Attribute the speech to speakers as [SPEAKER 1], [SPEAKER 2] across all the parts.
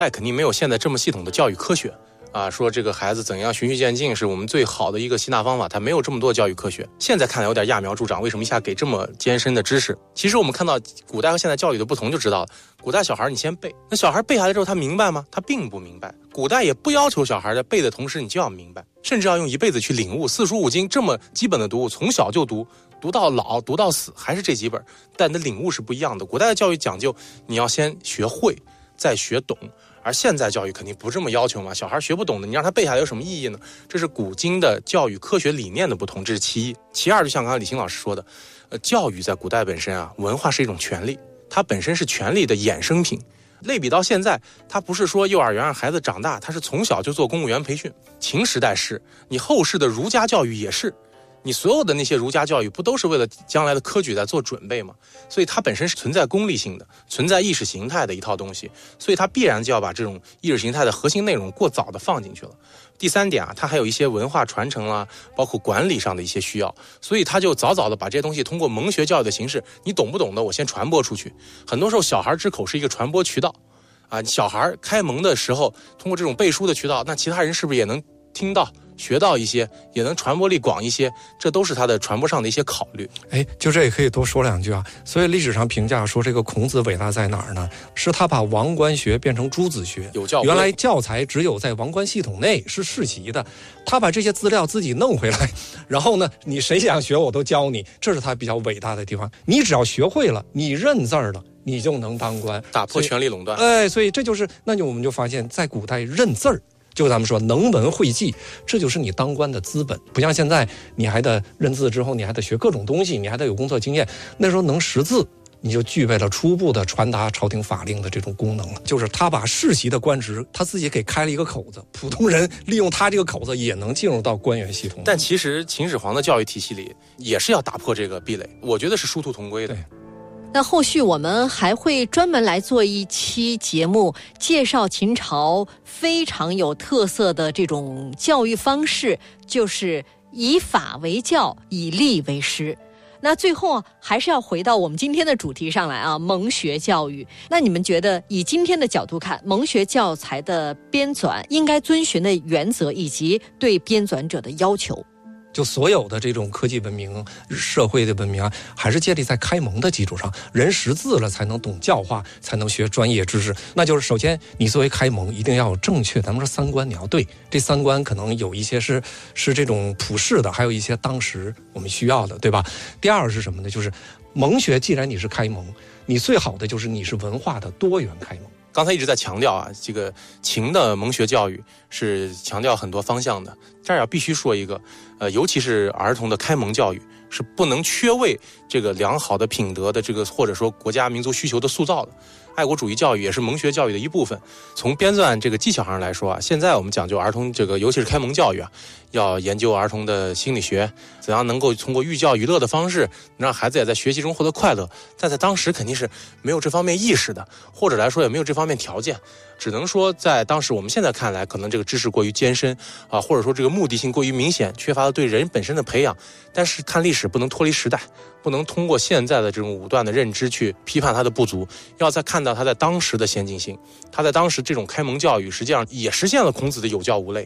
[SPEAKER 1] 肯定没有现在这么系统的教育科学啊，说这个孩子怎样循序渐进是我们最好的一个吸纳方法，它没有这么多教育科学。现在看来有点揠苗助长，为什么一下给这么艰深的知识？其实我们看到古代和现代教育的不同就知道了。古代小孩你先背，那小孩背下来之后他明白吗？他并不明白。古代也不要求小孩在背的同时你就要明白，甚至要用一辈子去领悟四书五经这么基本的读物，从小就读到老，读到死，还是这几本，但你的领悟是不一样的。古代的教育讲究你要先学会再学懂，而现在教育肯定不这么要求嘛，小孩学不懂的你让他背下来有什么意义呢？这是古今的教育科学理念的不同，这是其一。其二，就像刚才李欣老师说的，教育在古代本身啊，文化是一种权利，它本身是权利的衍生品。类比到现在，它不是说幼儿园让孩子长大，他是从小就做公务员培训。秦时代是，你后世的儒家教育也是，你所有的那些儒家教育不都是为了将来的科举在做准备吗？所以它本身是存在功利性的，存在意识形态的一套东西，所以它必然就要把这种意识形态的核心内容过早的放进去了。第三点啊，它还有一些文化传承啦，包括管理上的一些需要，所以它就早早的把这些东西通过蒙学教育的形式，你懂不懂的我先传播出去。很多时候小孩之口是一个传播渠道啊，小孩开蒙的时候通过这种背书的渠道，那其他人是不是也能听到学到一些，也能传播力广一些，这都是他的传播上的一些考虑。
[SPEAKER 2] 就这也可以多说两句啊。所以历史上评价说这个孔子伟大在哪儿呢？是他把王官学变成诸子学，
[SPEAKER 1] 有教会。
[SPEAKER 2] 原来教材只有在王官系统内是世袭的，他把这些资料自己弄回来，然后呢，你谁想学我都教你，这是他比较伟大的地方。你只要学会了，你认字儿了，你就能当官，
[SPEAKER 1] 打破权力垄断。
[SPEAKER 2] 所以这就是，我们就发现，在古代认字儿。就咱们说能文会记，这就是你当官的资本。不像现在，你还得认字之后，你还得学各种东西，你还得有工作经验。那时候能识字，你就具备了初步的传达朝廷法令的这种功能了。就是他把世袭的官职，他自己给开了一个口子，普通人利用他这个口子也能进入到官员系统。
[SPEAKER 1] 但其实秦始皇的教育体系里也是要打破这个壁垒，我觉得是殊途同归的。
[SPEAKER 2] 对。
[SPEAKER 3] 那后续我们还会专门来做一期节目，介绍秦朝非常有特色的这种教育方式，就是以法为教，以吏为师。那最后还是要回到我们今天的主题上来啊，蒙学教育。那你们觉得以今天的角度看，蒙学教材的编纂应该遵循的原则以及对编纂者的要求？
[SPEAKER 2] 就所有的这种科技文明、社会的文明啊，还是建立在开蒙的基础上。人识字了，才能懂教化，才能学专业知识。那就是首先，你作为开蒙，一定要有正确。咱们说三观你要对，这三观可能有一些是这种普世的，还有一些当时我们需要的，对吧？第二是什么呢？就是蒙学，既然你是开蒙，你最好的就是你是文化的多元开蒙。
[SPEAKER 1] 刚才一直在强调啊，这个秦的蒙学教育是强调很多方向的。这儿要必须说一个，尤其是儿童的开蒙教育是不能缺位这个良好的品德的这个，或者说国家民族需求的塑造的。爱国主义教育也是蒙学教育的一部分。从编纂这个技巧上来说啊，现在我们讲究儿童这个，尤其是开蒙教育啊，要研究儿童的心理学，怎样能够通过寓教于乐的方式，让孩子也在学习中获得快乐。但在当时肯定是没有这方面意识的，或者来说也没有这方面条件。只能说在当时我们现在看来，可能这个知识过于艰深啊，或者说这个目的性过于明显，缺乏了对人本身的培养。但是看历史不能脱离时代，不能通过现在的这种武断的认知去批判它的不足，要再看到它在当时的先进性。它在当时这种开蒙教育实际上也实现了孔子的有教无类。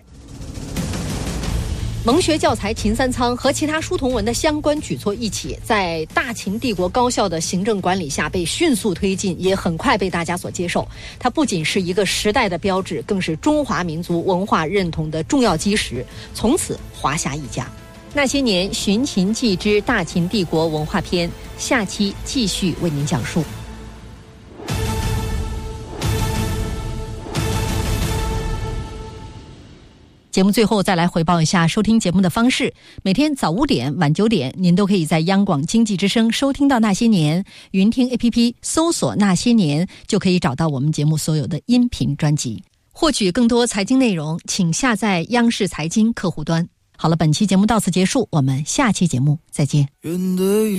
[SPEAKER 3] 蒙学教材秦三仓和其他书同文的相关举措一起，在大秦帝国高效的行政管理下被迅速推进，也很快被大家所接受。它不仅是一个时代的标志，更是中华民族文化认同的重要基石，从此华夏一家。那些年寻秦记之大秦帝国文化篇，下期继续为您讲述。节目最后再来回报一下收听节目的方式。每天早5点、晚9点，您都可以在央广经济之声收听到那些年。云听 APP 搜索那些年，就可以找到我们节目所有的音频专辑。获取更多财经内容，请下载央视财经客户端。好了，本期节目到此结束，我们下期节目再见。